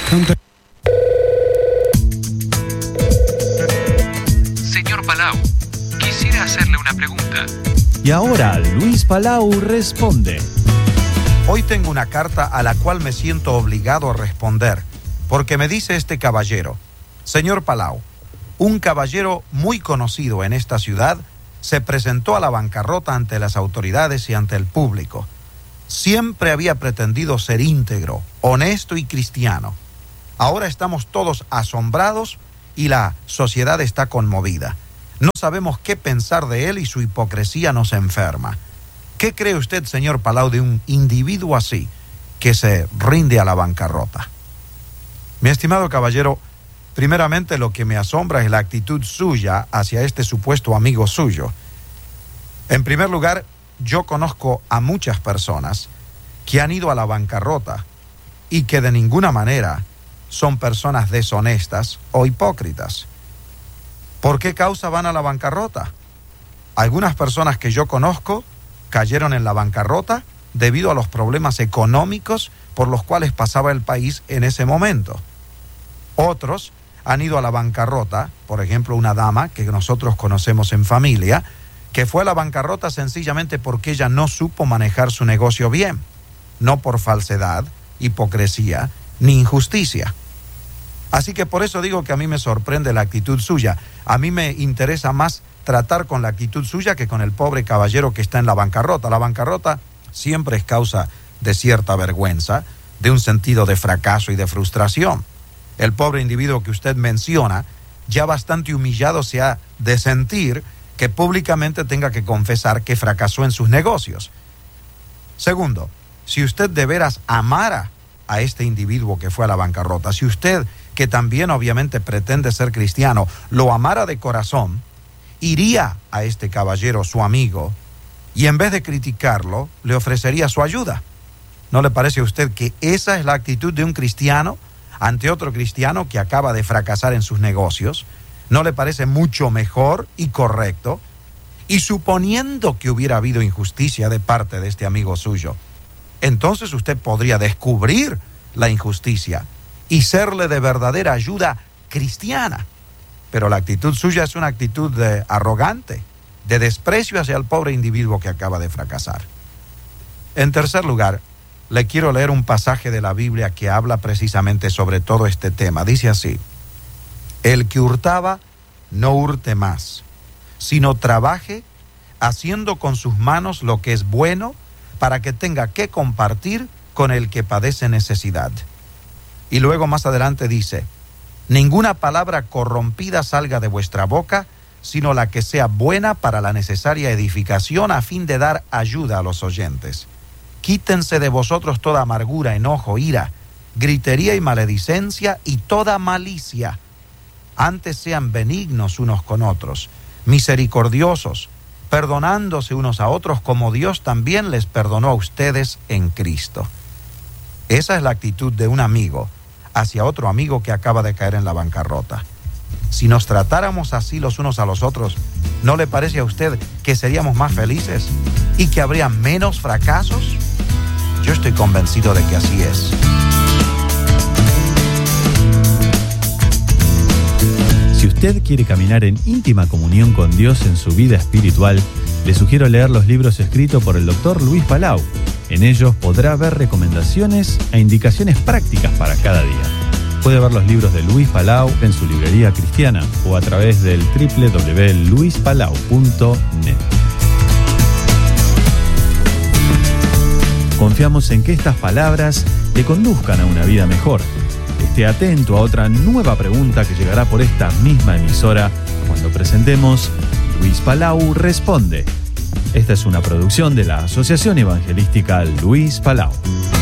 Señor Palau, quisiera hacerle una pregunta. Y ahora Luis Palau responde. Hoy tengo una carta a la cual me siento obligado a responder, porque me dice este caballero: Señor Palau, un caballero muy conocido en esta ciudad se presentó a la bancarrota ante las autoridades y ante el público. Siempre había pretendido ser íntegro, honesto y cristiano. Ahora estamos todos asombrados y la sociedad está conmovida. No sabemos qué pensar de él y su hipocresía nos enferma. ¿Qué cree usted, señor Palau, de un individuo así que se rinde a la bancarrota? Mi estimado caballero, primeramente lo que me asombra es la actitud suya hacia este supuesto amigo suyo. En primer lugar, yo conozco a muchas personas que han ido a la bancarrota y que de ninguna manera son personas deshonestas o hipócritas. ¿Por qué causa van a la bancarrota? Algunas personas que yo conozco cayeron en la bancarrota debido a los problemas económicos por los cuales pasaba el país en ese momento. Otros han ido a la bancarrota, por ejemplo, una dama que nosotros conocemos en familia, que fue a la bancarrota sencillamente porque ella no supo manejar su negocio bien, no por falsedad, hipocresía, ni injusticia. Así que por eso digo que a mí me sorprende la actitud suya. A mí me interesa más tratar con la actitud suya que con el pobre caballero que está en la bancarrota. La bancarrota siempre es causa de cierta vergüenza, de un sentido de fracaso y de frustración. El pobre individuo que usted menciona ya bastante humillado se ha de sentir que públicamente tenga que confesar que fracasó en sus negocios. Segundo, si usted de veras amara a este individuo que fue a la bancarrota, si usted, que también obviamente pretende ser cristiano, lo amara de corazón, iría a este caballero, su amigo, y en vez de criticarlo, le ofrecería su ayuda. ¿No le parece a usted que esa es la actitud de un cristiano ante otro cristiano que acaba de fracasar en sus negocios? ¿No le parece mucho mejor y correcto? Y suponiendo que hubiera habido injusticia de parte de este amigo suyo, entonces usted podría descubrir la injusticia y serle de verdadera ayuda cristiana. Pero la actitud suya es una actitud arrogante, de desprecio hacia el pobre individuo que acaba de fracasar. En tercer lugar, le quiero leer un pasaje de la Biblia que habla precisamente sobre todo este tema. Dice así: el que hurtaba, no hurte más, sino trabaje haciendo con sus manos lo que es bueno, para que tenga que compartir con el que padece necesidad. Y luego más adelante dice: ninguna palabra corrompida salga de vuestra boca, sino la que sea buena para la necesaria edificación, a fin de dar ayuda a los oyentes. Quítense de vosotros toda amargura, enojo, ira, gritería y maledicencia y toda malicia. Antes sean benignos unos con otros, misericordiosos, perdonándose unos a otros como Dios también les perdonó a ustedes en Cristo. Esa es la actitud de un amigo hacia otro amigo que acaba de caer en la bancarrota. Si nos tratáramos así los unos a los otros, ¿no le parece a usted que seríamos más felices y que habría menos fracasos? Yo estoy convencido de que así es. Si usted quiere caminar en íntima comunión con Dios en su vida espiritual, le sugiero leer los libros escritos por el Dr. Luis Palau. En ellos podrá ver recomendaciones e indicaciones prácticas para cada día. Puede ver los libros de Luis Palau en su librería cristiana o a través del www.luispalau.net. Confiamos en que estas palabras le conduzcan a una vida mejor. Esté atento a otra nueva pregunta que llegará por esta misma emisora cuando presentemos Luis Palau Responde. Esta es una producción de la Asociación Evangelística Luis Palau.